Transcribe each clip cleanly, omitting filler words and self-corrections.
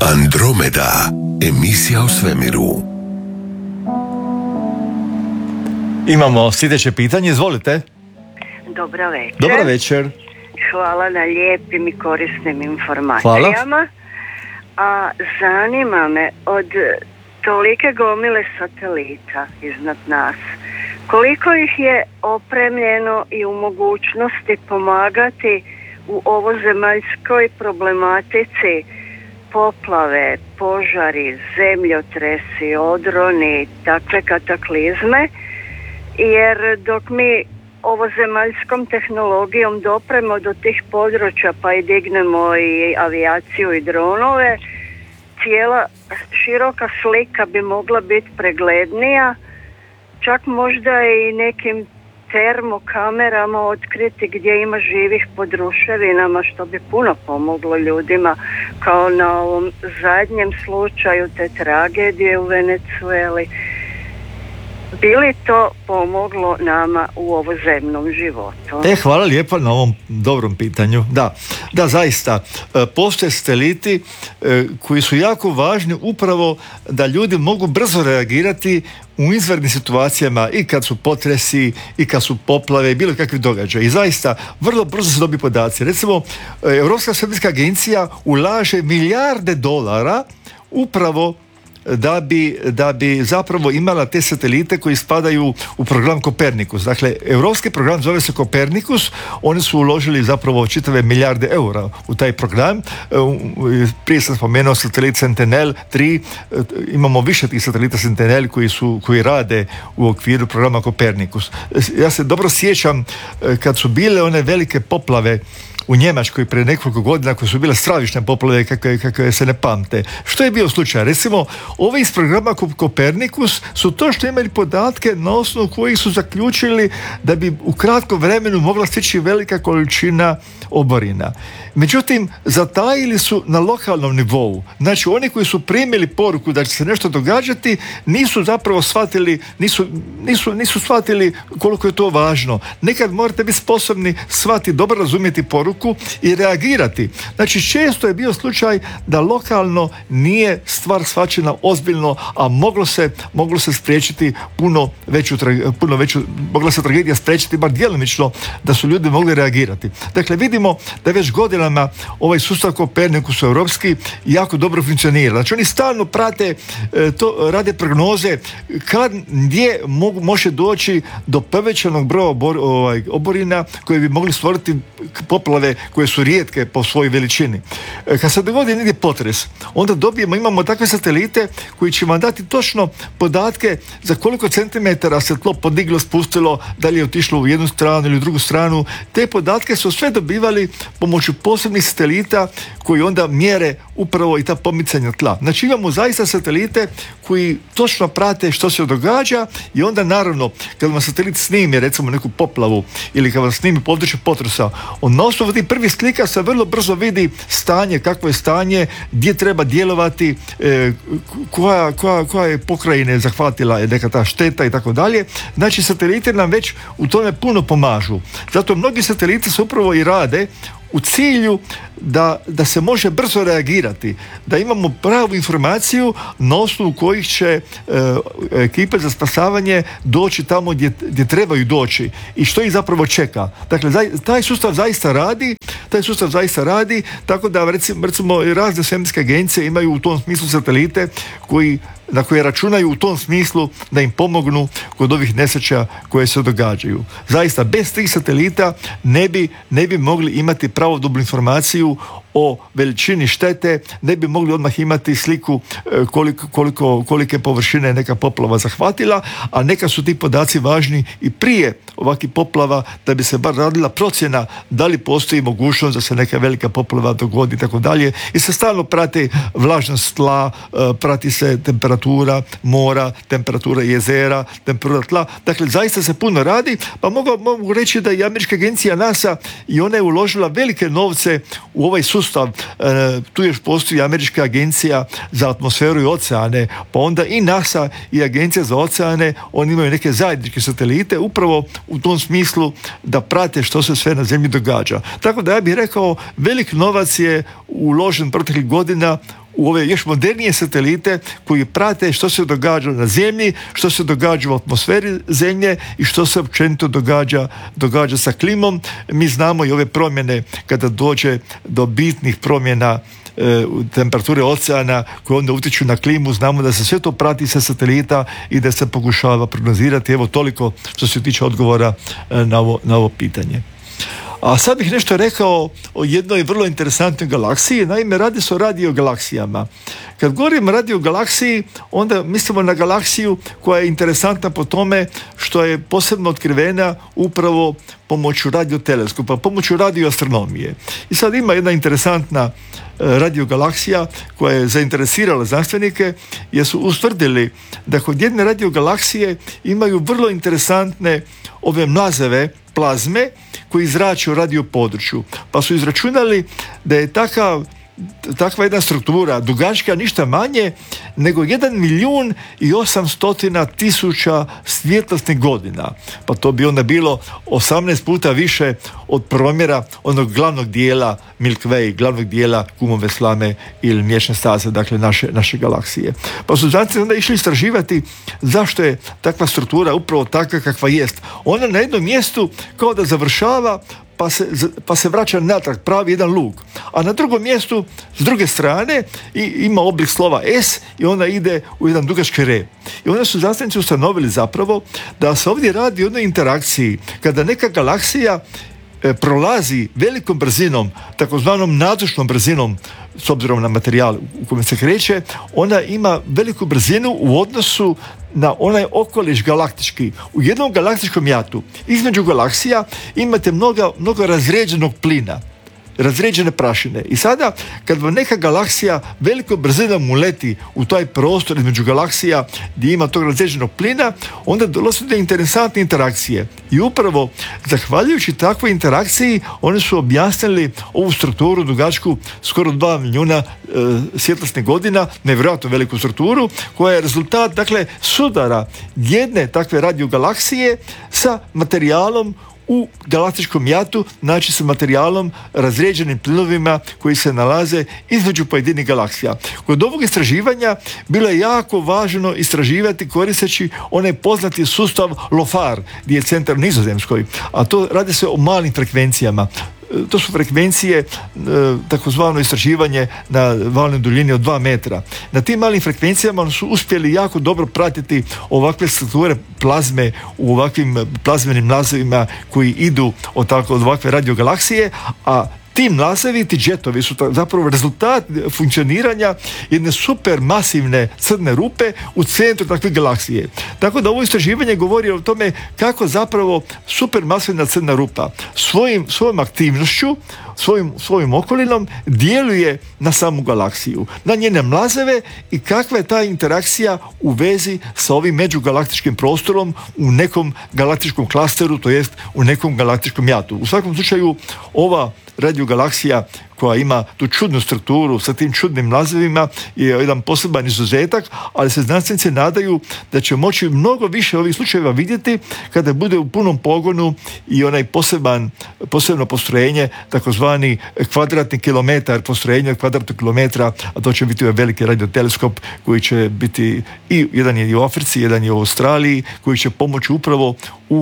Andromeda, emisija o svemiru. Imamo sljedeće pitanje, izvolite. Dobro večer. Dobro večer. Hvala na lijepim i korisnim informacijama. Hvala. A zanima me, od tolike gomile satelita iznad nas, koliko ih je opremljeno i u mogućnosti pomagati u ovozemaljskoj problematici poplave, požari, zemljotresi, odroni, takve kataklizme, jer dok mi ovozemaljskom tehnologijom dopremo do tih područja pa i dignemo i avijaciju i dronove, cijela široka slika bi mogla biti preglednija, čak možda i nekim termokamerama otkriti gdje ima živih pod ruševinama, što bi puno pomoglo ljudima, kao na ovom zadnjem slučaju te tragedije u Venezueli. Bi li to pomoglo nama u ovozemnom životu? Hvala lijepa na ovom dobrom pitanju. Da, zaista. Postoje sateliti koji su jako važni upravo da ljudi mogu brzo reagirati u izvanrednim situacijama, i kad su potresi, i kad su poplave, i bilo kakvi događaji. I zaista, vrlo brzo se dobiju podaci. Recimo, Europska svemirska agencija ulaže milijarde dolara upravo da bi zapravo imala te satelite koji spadaju u program Kopernikus. Dakle, europski program zove se Kopernikus, oni su uložili zapravo čitave milijarde eura u taj program. Prije sam spomenuo satelit Sentinel-3, imamo više tih satelita Sentinel koji rade u okviru programa Kopernikus. Ja se dobro sjećam kad su bile one velike poplave u Njemačkoj prije nekoliko godina, koje su bile stravične poplave kakve se ne pamte. Što je bio slučaj? Recimo, ovi iz programa Kopernikus su to što imali podatke na osnovu kojih su zaključili da bi u kratkom vremenu mogla stići velika količina oborina. Međutim, zatajili su na lokalnom nivou. Znači, oni koji su primili poruku da će se nešto događati, nisu zapravo shvatili, nisu shvatili koliko je to važno. Nekad morate biti sposobni shvatiti, dobro razumjeti poruku i reagirati. Znači, često je bio slučaj da lokalno nije stvar shvaćena ozbiljno, a moglo se spriječiti puno veću, mogla se tragedija spriječiti bar djelomično, da su ljudi mogli reagirati. Dakle, vidimo da već godinama ovaj sustav Kopernikus europski jako dobro funkcionira. Znači, oni stalno prate to, rade prognoze gdje može doći do povećanog broja oborina koje bi mogli stvoriti poplave koje su rijetke po svojoj veličini. Kad se dogodi negdje potres, onda imamo takve satelite koji će vam dati točno podatke za koliko centimetara se tlo podiglo, spustilo, da li je otišlo u jednu stranu ili u drugu stranu. Te podatke su sve dobivali pomoću posebnih satelita koji onda mjere upravo i ta pomicanja tla. Znači, imamo zaista satelite koji točno prate što se događa, i onda naravno kad vam satelit snimi recimo neku poplavu ili kad vam snimi područje potresa, on na osnovu tih prvih slika se vrlo brzo vidi stanje, kakvo je stanje, gdje treba djelovati, koja je pokrajine zahvatila je neka ta šteta i tako dalje. Znači, sateliti nam već u tome puno pomažu. Zato mnogi sateliti se upravo i rade u cilju da se može brzo reagirati, da imamo pravu informaciju na osnovu kojih će ekipe za spasavanje doći tamo gdje trebaju doći i što ih zapravo čeka. Dakle, taj sustav zaista radi, tako da recimo razne svemirske agencije imaju u tom smislu satelite na koje računaju u tom smislu da im pomognu kod ovih nesreća koje se događaju. Zaista, bez tih satelita ne bi mogli imati pravodobnu informaciju o veličini štete, ne bi mogli odmah imati sliku kolike površine neka poplava zahvatila, a neka su ti podaci važni i prije ovakvih poplava, da bi se bar radila procjena da li postoji mogućnost da se neka velika poplava dogodi i tako dalje. I se stalno prati vlažnost tla, prati se temperatura mora, temperatura jezera, temperatura tla. Dakle, zaista se puno radi, pa mogu reći da i američka agencija NASA, i ona je uložila velike novce u ovaj sustav. Tu još postoji američka agencija za atmosferu i oceane, pa onda i NASA i agencija za oceane, oni imaju neke zajedničke satelite upravo u tom smislu da prate što se sve na zemlji događa. Tako da ja bih rekao, velik novac je uložen proteklih godina u ove još modernije satelite koji prate što se događa na Zemlji, što se događa u atmosferi Zemlje i što se općenito događa sa klimom. Mi znamo i ove promjene kada dođe do bitnih promjena temperature oceana koje onda utječu na klimu, znamo da se sve to prati sa satelita i da se pokušava prognozirati. Evo toliko što se tiče odgovora na ovo pitanje. A sad bih nešto rekao o jednoj vrlo interesantnoj galaksiji. Naime, radi se o radiogalaksijama. Kad govorimo o radiogalaksiji, onda mislimo na galaksiju koja je interesantna po tome što je posebno otkrivena upravo pomoću radioteleskopa, pomoću radioastronomije. I sad ima jedna interesantna radiogalaksija koja je zainteresirala znanstvenike, jer su ustvrdili da kod jedne radiogalaksije imaju vrlo interesantne ove mlazeve, plazme, koji zrače u radio području. Pa su izračunali da je takva jedna struktura dugačka ništa manje nego 1.800.000 svjetlosnih godina. Pa to bi onda bilo 18 puta više od promjera onog glavnog dijela Milky Way, glavnog dijela Kumove slame ili Mliječne staze, dakle naše galaksije. Pa su znanstvenici onda išli istraživati zašto je takva struktura upravo takva kakva jest. Ona na jednom mjestu kao da završava pa se vraća natrag, pravi jedan luk. A na drugom mjestu, s druge strane, ima oblik slova S i ona ide u jedan dugački rep. I onda su znanstvenici ustanovili zapravo da se ovdje radi o jednoj interakciji. Kada neka galaksija prolazi velikom brzinom, takozvanom nazočnom brzinom, s obzirom na materijal u kojem se kreće, ona ima veliku brzinu u odnosu na onaj okoliš galaktički. U jednom galaktičkom jatu između galaksija imate mnogo razređenog plina, razređene prašine. I sada, kad vam neka galaksija velikom brzinom uleti u taj prostor između galaksija gdje ima tog razređenog plina, onda dolazi do interesantne interakcije. I upravo, zahvaljujući takvoj interakciji, oni su objasnili ovu strukturu dugačku skoro 2 milijuna svjetlosnih godina, nevjerojatno veliku strukturu, koja je rezultat, dakle, sudara jedne takve radiogalaksije sa materijalom u galaktičkom jatu, znači sa materijalom razređenim plinovima koji se nalaze između pojedinih galaksija. Kod ovog istraživanja bilo je jako važno istraživati koristeći onaj poznati sustav LOFAR, gdje je centar u Nizozemskoj, a to radi se o malim frekvencijama. To su frekvencije, takozvano istraživanje na valnoj duljini od 2 metra. Na tim malim frekvencijama su uspjeli jako dobro pratiti ovakve strukture plazme u ovakvim plazmenim mlazevima koji idu od ovakve radiogalaksije, a ti mlazevi, ti džetovi su zapravo rezultat funkcioniranja jedne super masivne crne rupe u centru takve galaksije. Tako da ovo istraživanje govori o tome kako zapravo super masivna crna rupa svojom aktivnošću, svojim okolinom djeluje na samu galaksiju, na njene mlazeve i kakva je ta interakcija u vezi sa ovim međugalaktičkim prostorom u nekom galaktičkom klasteru, to jest u nekom galaktičkom jatu. U svakom slučaju, ova radiogalaksija koja ima tu čudnu strukturu sa tim čudnim mlazevima je jedan poseban izuzetak, ali se znanstvenici nadaju da će moći mnogo više ovih slučajeva vidjeti kada bude u punom pogonu i onaj posebno postrojenje, takozvani kvadratni kilometar, postrojenje od kvadratnog kilometra, a to će biti ovaj veliki radioteleskop koji će biti jedan je i u Africi, jedan je u Australiji, koji će pomoći upravo u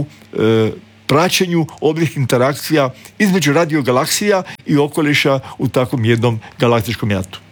praćenju ovih interakcija između radiogalaksija i okoliša u takvom jednom galaktičkom jatu.